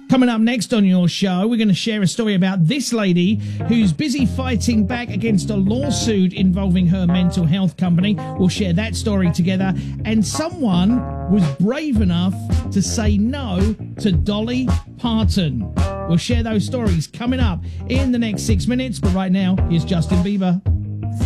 Coming up next on your show, we're going to share a story about this lady who's busy fighting back against a lawsuit involving her mental health company. We'll share that story together. And someone was brave enough to say no to Dolly Parton. We'll share those stories coming up in the next 6 minutes. But right now, here's Justin Bieber.